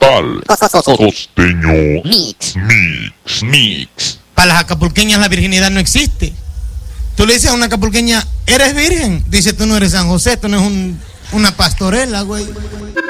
musical. Costeño Mix. Para las acapulqueñas la virginidad no existe. Tú le dices a una acapulqueña, ¿eres virgen? Dice, tú no eres San José, tú no eres una pastorela, güey.